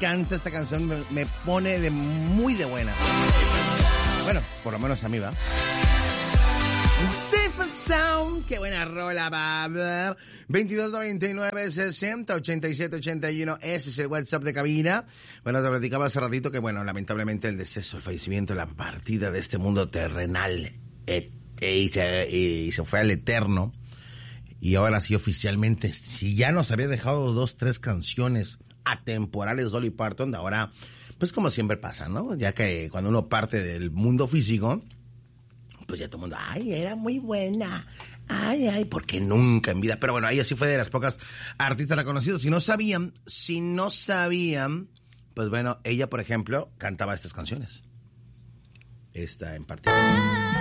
encanta esta canción, me pone muy de buena. Bueno, por lo menos a mí, ¿va? Safe and Sound, qué buena rola, va. 2299-60-87-81, ese es el WhatsApp de cabina. Bueno, te platicaba hace ratito que, bueno, lamentablemente el deceso, el fallecimiento, la partida de este mundo terrenal, y se fue al eterno. Y ahora sí, oficialmente, si ya nos había dejado 2, 3 canciones atemporales Dolly Parton, ahora, pues como siempre pasa, ¿no? Ya que cuando uno parte del mundo físico, pues ya todo el mundo, ay, era muy buena, ay, porque nunca en vida. Pero bueno, ella sí fue de las pocas artistas reconocidos. Si no sabían, pues bueno, ella, por ejemplo, cantaba estas canciones. Esta en particular.